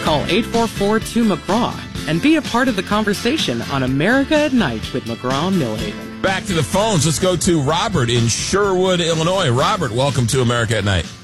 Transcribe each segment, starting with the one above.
Call 844-2-McGraw and be a part of the conversation on America at Night with McGraw-Millhaven. Back to the phones. Let's go to Robert in Sherwood, Illinois. Robert, welcome to America at Night.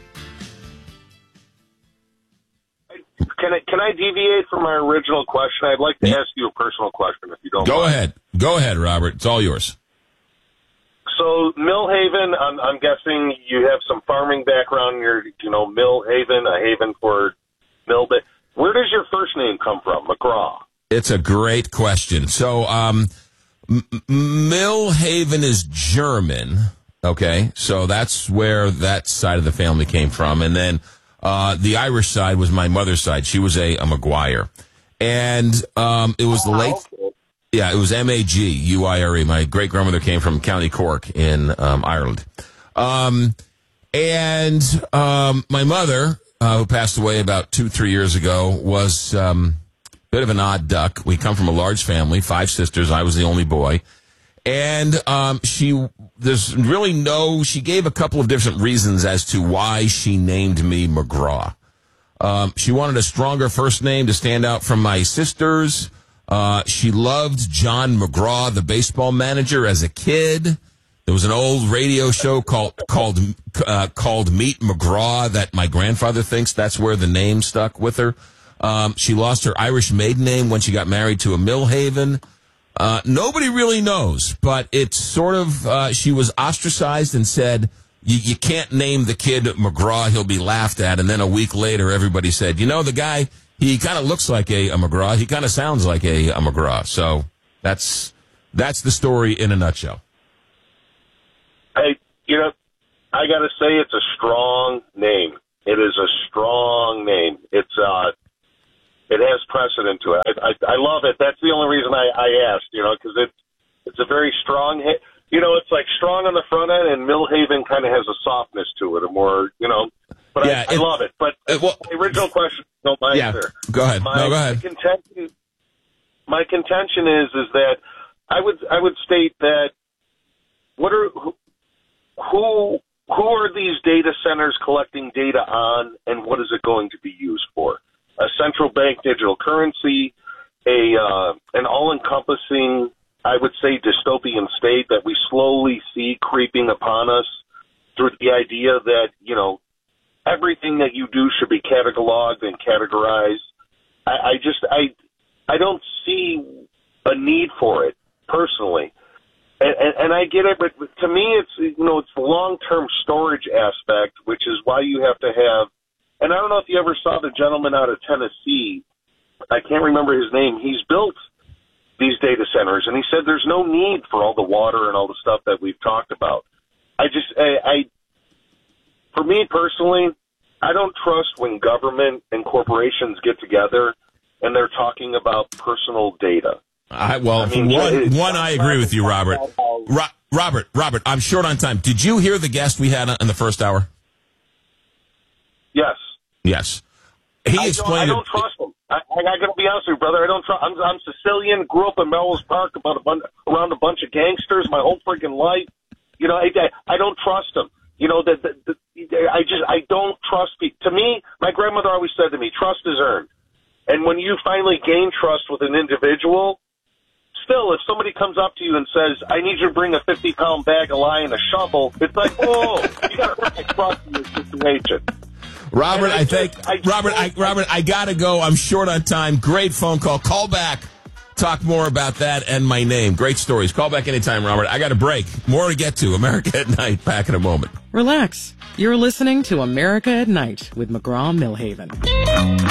Can I deviate from my original question? I'd like to ask you a personal question, if you don't mind. Go ahead, Robert. It's all yours. So, Millhaven, I'm guessing you have some farming background. You're, Millhaven, a haven for mill. But where does your first name come from, McGraw? It's a great question. So, Millhaven is German. Okay, so that's where that side of the family came from. And then the Irish side was my mother's side. She was a McGuire. And it was the late... Okay. Yeah, it was Maguire. My great-grandmother came from County Cork in Ireland. My mother, who passed away about 2-3 years ago, was a bit of an odd duck. We come from a large family, 5 sisters. I was the only boy. And she gave a couple of different reasons as to why she named me McGraw. She wanted a stronger first name to stand out from my sisters. She loved John McGraw, the baseball manager, as a kid. There was an old radio show called Meet McGraw that my grandfather thinks that's where the name stuck with her. She lost her Irish maiden name when she got married to a Millhaven. Nobody really knows, but it's sort of, she was ostracized and said, you can't name the kid McGraw, he'll be laughed at. And then a week later, everybody said, the guy, he kind of looks like a McGraw. He kind of sounds like a McGraw. So that's the story in a nutshell. Hey, I got to say it's a strong name. It is a strong name. It has precedent to it. I love it. That's the only reason I asked, because it's a very strong hit. It's like strong on the front end, and Millhaven kind of has a softness to it, a more, But yeah, I love it. But the original question, don't mind, sir. Go ahead. Go ahead. My contention is that I would state that who are these data centers collecting data on, and what is it going to be used for? A central bank digital currency, an all-encompassing, I would say, dystopian state that we slowly see creeping upon us through the idea that, everything that you do should be cataloged and categorized. I don't see a need for it personally. And I get it, but to me, it's the long-term storage aspect, which is why you have to have, and I don't know if you ever saw the gentleman out of Tennessee, I can't remember his name, he's built these data centers, and he said there's no need for all the water and all the stuff that we've talked about. For me personally, I don't trust when government and corporations get together and they're talking about personal data. I agree with you, Robert. Robert, I'm short on time. Did you hear the guest we had in the first hour? Yes. He explained. I don't trust him. I got to be honest with you, brother. I don't trust. I'm Sicilian. Grew up in Melrose Park, around a bunch of gangsters my whole freaking life. I don't trust them. I don't trust people. To me, my grandmother always said to me, trust is earned. And when you finally gain trust with an individual, still, if somebody comes up to you and says, I need you to bring a 50-pound bag of lye and a shovel, it's like, whoa, you got to earn my trust in this situation. Robert, I got to go. I'm short on time. Great phone call. Call back. Talk more about that and my name. Great stories. Call back anytime, Robert. I got a break. More to get to. America at Night. Back in a moment. Relax. You're listening to America at Night with McGraw-Millhaven.